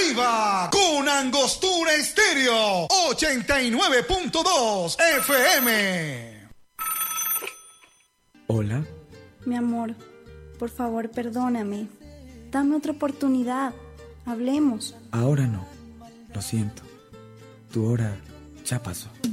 arriba con Angostura Estéreo 89.2 FM. Hola. Mi amor, por favor, perdóname. Dame otra oportunidad. Hablemos. Ahora no. Lo siento. Tu hora ya pasó.